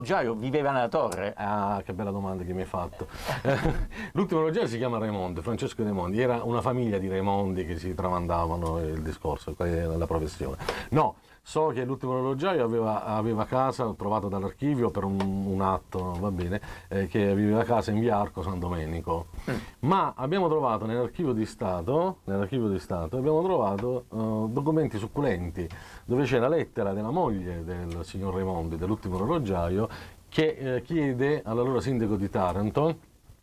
Giaio viveva nella torre? Ah, che bella domanda che mi hai fatto. L'ultimo orologiaio si chiama Raimondi, Francesco Raimondi. Era una famiglia di Raimondi che si tramandavano il discorso, la professione. No, so che l'ultimo orologiaio aveva casa, trovato dall'archivio per un atto, va bene, che aveva casa in via Arco San Domenico. Ma abbiamo trovato nell'archivio di Stato, abbiamo trovato documenti succulenti, dove c'è la lettera della moglie del signor Raimondi, dell'ultimo orologiaio, che chiede all'allora sindaco di Taranto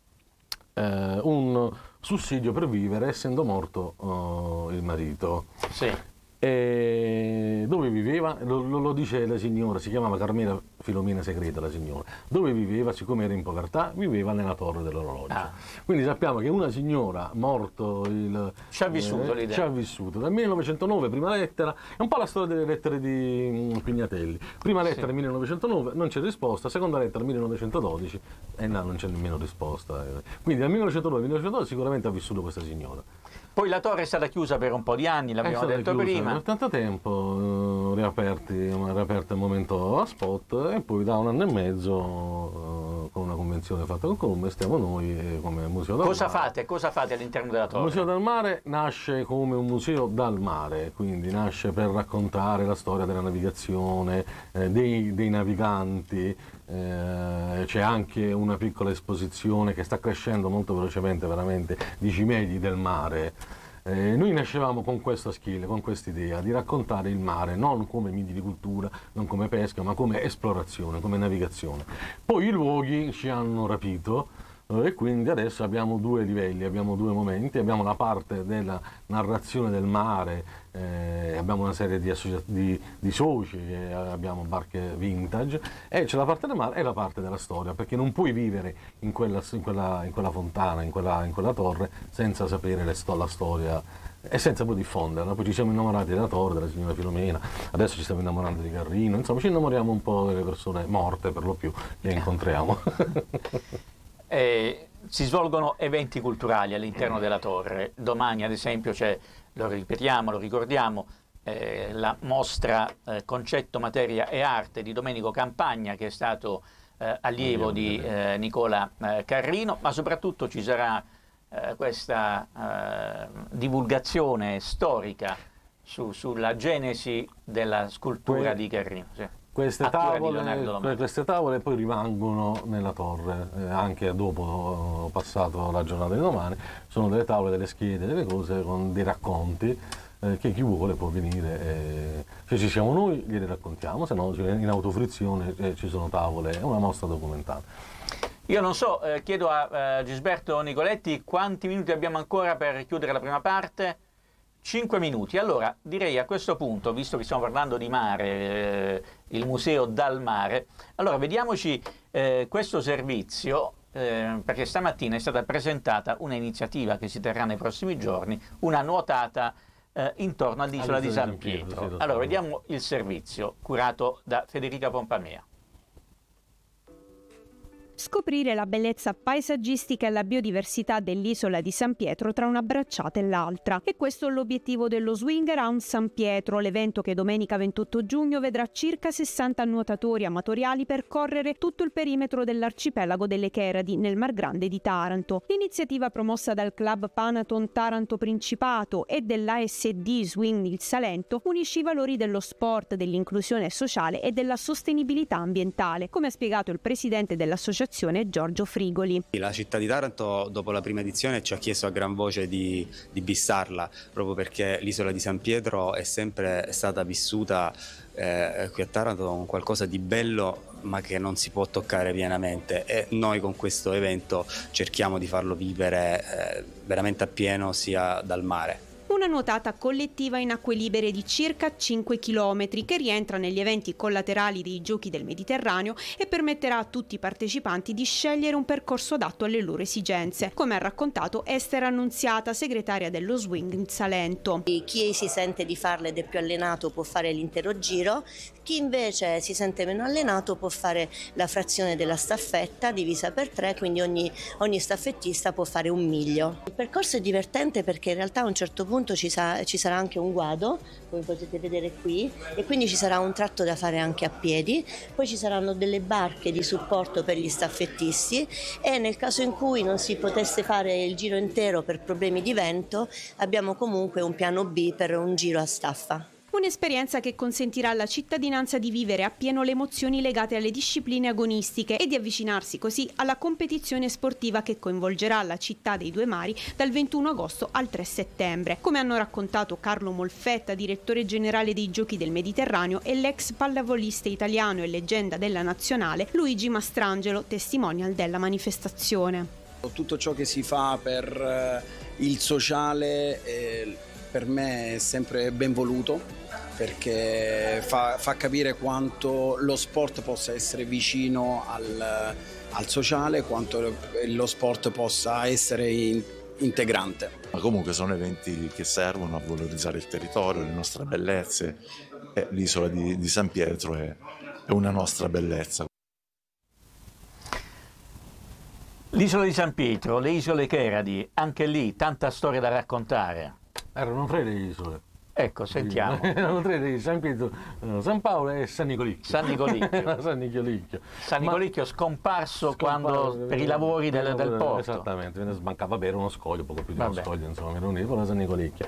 un sussidio per vivere, essendo morto il marito. Sì. E dove viveva? Lo dice la signora, si chiamava Carmela Filomena Segreta la signora. Dove viveva? Siccome era in povertà, viveva nella torre dell'orologio. Quindi sappiamo che una signora, morto ci ha vissuto l'idea. Ci ha vissuto. Dal 1909, prima lettera, è un po' la storia delle lettere di Pignatelli. Prima lettera sì. 1909, non c'è risposta, seconda lettera 1912, e no, non c'è nemmeno risposta. Quindi dal 1909 al 1912 sicuramente ha vissuto questa signora. Poi la torre è stata chiusa per un po' di anni, l'abbiamo detto prima. Per tanto tempo, riaperta al momento a spot, e poi da un anno e mezzo, con una convenzione fatta con Colombo, stiamo noi come Museo dal Mare. Cosa fate all'interno della torre? Il Museo dal Mare nasce come un museo dal mare, quindi nasce per raccontare la storia della navigazione, dei naviganti. C'è anche una piccola esposizione che sta crescendo molto velocemente, veramente, di cimeli del mare. Noi nascevamo con questo skill, con questa idea di raccontare il mare non come miti di cultura, non come pesca, ma come esplorazione, come navigazione. Poi i luoghi ci hanno rapito, e quindi adesso abbiamo due livelli, abbiamo due momenti. Abbiamo la parte della narrazione del mare, abbiamo una serie di soci, abbiamo barche vintage, e c'è la parte del mare e la parte della storia, perché non puoi vivere in quella fontana, in quella torre, senza sapere la storia e senza poi diffonderla. Poi ci siamo innamorati della torre, della signora Filomena, adesso ci stiamo innamorando di Carrino, insomma ci innamoriamo un po' delle persone morte, per lo più le incontriamo. Si svolgono eventi culturali all'interno della torre. Domani ad esempio c'è, lo ripetiamo, lo ricordiamo, la mostra Concetto, Materia e Arte di Domenico Campagna, che è stato allievo di Nicola Carrino, ma soprattutto ci sarà questa divulgazione storica sulla genesi della scultura di Carrino. Sì. Queste tavole poi rimangono nella torre, anche dopo passato la giornata di domani. Sono delle tavole, delle schede, delle cose con dei racconti che chi vuole può venire. Se ci siamo noi glieli raccontiamo, se no in autofrizione ci sono tavole, è una mostra documentale. Io non so, chiedo a Gisberto Nicoletti quanti minuti abbiamo ancora per chiudere la prima parte. 5 minuti. Allora direi a questo punto, visto che stiamo parlando di mare, il museo dal mare, allora vediamoci questo servizio, perché stamattina è stata presentata un'iniziativa che si terrà nei prossimi giorni, una nuotata intorno all'isola di San Pietro. Allora vediamo il servizio curato da Federica Pompamea. Scoprire la bellezza paesaggistica e la biodiversità dell'isola di San Pietro tra una bracciata e l'altra. E questo è l'obiettivo dello Swing Around San Pietro, l'evento che domenica 28 giugno vedrà circa 60 nuotatori amatoriali percorrere tutto il perimetro dell'arcipelago delle Cheradi, nel Mar Grande di Taranto. L'iniziativa, promossa dal Club Panaton Taranto Principato e dell'ASD Swing Il Salento, unisce i valori dello sport, dell'inclusione sociale e della sostenibilità ambientale, come ha spiegato il presidente dell'associazione Giorgio Frigoli. La città di Taranto dopo la prima edizione ci ha chiesto a gran voce di bissarla, proprio perché l'isola di San Pietro è sempre stata vissuta qui a Taranto come qualcosa di bello, ma che non si può toccare pienamente, e noi con questo evento cerchiamo di farlo vivere veramente appieno, sia dal mare. Una nuotata collettiva in acque libere di circa 5 km che rientra negli eventi collaterali dei Giochi del Mediterraneo e permetterà a tutti i partecipanti di scegliere un percorso adatto alle loro esigenze, come ha raccontato Esther Annunziata, segretaria dello Swing in Salento. Chi si sente di farle ed è più allenato può fare l'intero giro, chi invece si sente meno allenato può fare la frazione della staffetta divisa per 3, quindi ogni staffettista può fare un miglio. Il percorso è divertente perché in realtà a un certo punto punto ci sarà anche un guado, come potete vedere qui, e quindi ci sarà un tratto da fare anche a piedi. Poi ci saranno delle barche di supporto per gli staffettisti, e nel caso in cui non si potesse fare il giro intero per problemi di vento, abbiamo comunque un piano B per un giro a staffa. Un'esperienza che consentirà alla cittadinanza di vivere appieno le emozioni legate alle discipline agonistiche e di avvicinarsi così alla competizione sportiva che coinvolgerà la città dei Due Mari dal 21 agosto al 3 settembre. Come hanno raccontato Carlo Molfetta, direttore generale dei Giochi del Mediterraneo, e l'ex pallavolista italiano e leggenda della nazionale Luigi Mastrangelo, testimonial della manifestazione. Tutto ciò che si fa per il sociale per me è sempre ben voluto, perché fa capire quanto lo sport possa essere vicino al sociale, quanto lo sport possa essere integrante. Ma comunque sono eventi che servono a valorizzare il territorio, le nostre bellezze, e l'isola di San Pietro è una nostra bellezza. L'isola di San Pietro, le isole Cheradi, anche lì tanta storia da raccontare. Erano 3 le isole. Ecco, sentiamo. Erano 3 di San Pietro, San Paolo e San Nicolicchio. San Nicolicchio. San Nicolicchio scomparso quando per i lavori del porto. Esattamente, ne smancava bere uno scoglio, poco più di uno scoglio, insomma, era un'isola San Nicolicchio.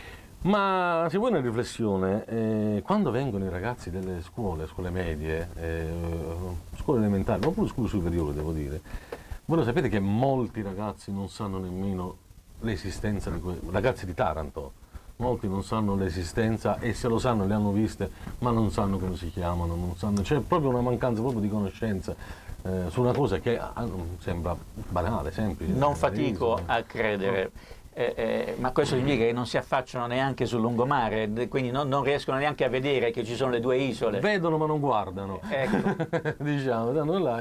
Ma se vuoi una riflessione, quando vengono i ragazzi delle scuole medie, scuole elementari, oppure scuole superiori, devo dire, voi lo sapete che molti ragazzi non sanno nemmeno l'esistenza di ragazzi di Taranto, molti non sanno l'esistenza, e se lo sanno le hanno viste, ma non sanno come si chiamano, non sanno, c'è proprio una mancanza proprio di conoscenza su una cosa che sembra banale, semplice. Non fatico a credere. Ma questo significa che non si affacciano neanche sul lungomare, quindi non riescono neanche a vedere che ci sono le 2 isole. Vedono ma non guardano. Ecco. Diciamo, là,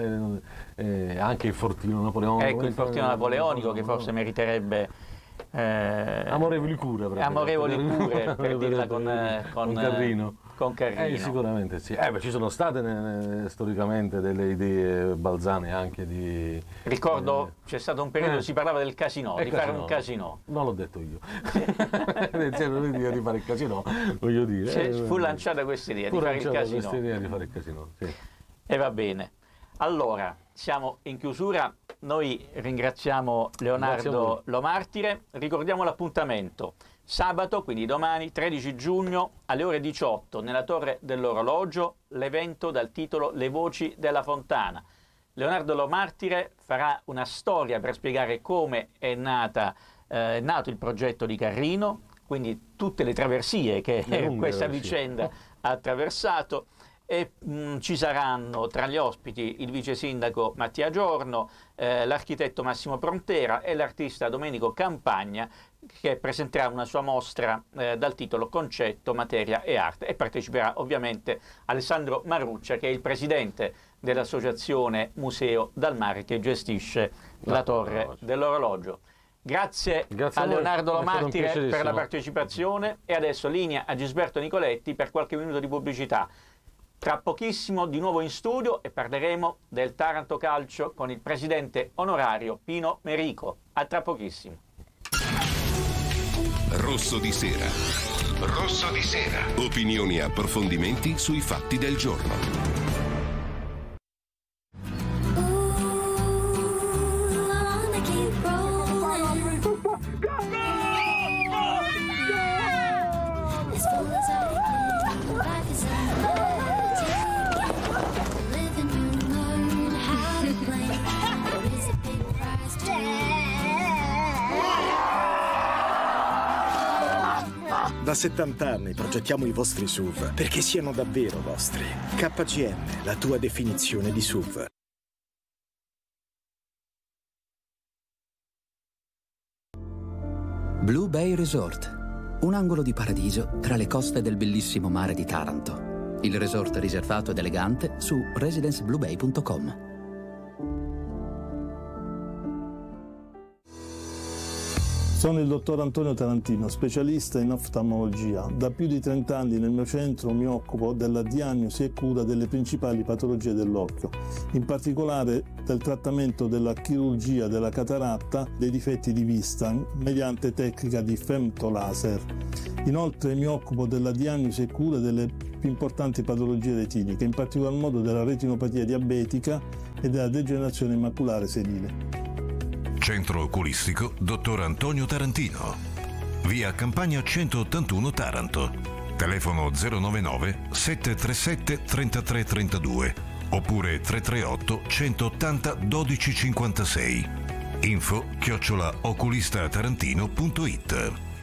anche il Fortino Napoleonico. Ecco, il Fortino Napoleonico che forse meriterebbe amorevoli cure per dirla con Carrino. Sicuramente sì. Ci sono state storicamente delle idee balzane anche di... Ricordo, c'è stato un periodo si parlava del casinò, di fare un casinò. Non l'ho detto io. C'era l'idea di fare il casinò, voglio dire. Fu lanciata questa idea di fare il casinò. Sì. E va bene. Allora, siamo in chiusura. Noi ringraziamo Leonardo Lomartire. Ricordiamo l'appuntamento. Sabato, quindi domani, 13 giugno, alle ore 18, nella Torre dell'Orologio, l'evento dal titolo Le voci della fontana. Leonardo Lomartire farà una storia per spiegare come è nato il progetto di Carrino, quindi tutte le traversie che questa vicenda ha attraversato, e ci saranno tra gli ospiti il vice sindaco Mattia Giorno, l'architetto Massimo Prontera e l'artista Domenico Campagna, che presenterà una sua mostra dal titolo Concetto, Materia e Arte, e parteciperà ovviamente Alessandro Maruccia, che è il presidente dell'associazione Museo dal Mare che gestisce la Torre dell'Orologio. Grazie a Leonardo Lomartire per la partecipazione, e adesso linea a Gisberto Nicoletti per qualche minuto di pubblicità. Tra pochissimo di nuovo in studio e parleremo del Taranto Calcio con il presidente onorario Pino Merico. A tra pochissimo. Rosso di sera. Rosso di sera. Opinioni e approfondimenti sui fatti del giorno. Da 70 anni progettiamo i vostri SUV perché siano davvero vostri. KGM, la tua definizione di SUV. Blue Bay Resort, un angolo di paradiso tra le coste del bellissimo mare di Taranto. Il resort riservato ed elegante su residencebluebay.com. Sono il dottor Antonio Tarantino, specialista in oftalmologia. Da più di 30 anni nel mio centro mi occupo della diagnosi e cura delle principali patologie dell'occhio, in particolare del trattamento della chirurgia della cataratta, dei difetti di vista mediante tecnica di femtolaser. Inoltre mi occupo della diagnosi e cura delle più importanti patologie retiniche, in particolar modo della retinopatia diabetica e della degenerazione maculare senile. Centro Oculistico Dottor Antonio Tarantino, via Campagna 181 Taranto, telefono 099 737 3332 oppure 338 180 1256, info @oculistatarantino.it.